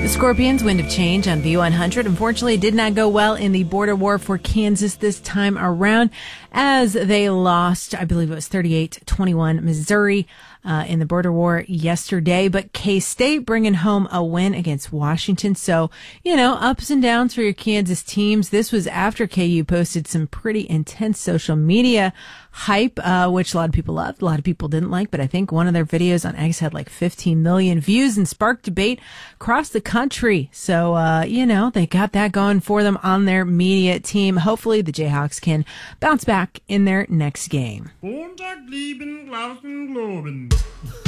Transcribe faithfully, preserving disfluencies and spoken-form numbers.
Scorpions, Wind of Change on V one hundred. Unfortunately, it did not go well in the border war for Kansas this time around as they lost, I believe it was thirty-eight twenty-one, Missouri uh, in the border war yesterday. But K-State bringing home a win against Washington. So, you know, ups and downs for your Kansas teams. This was after K U posted some pretty intense social media hype, uh, which a lot of people loved, a lot of people didn't like, but I think one of their videos on X had like fifteen million views and sparked debate across the country. So, uh, you know, they got that going for them on their media team. Hopefully the Jayhawks can bounce back in their next game. Montag, lieben, Glauben, Globen.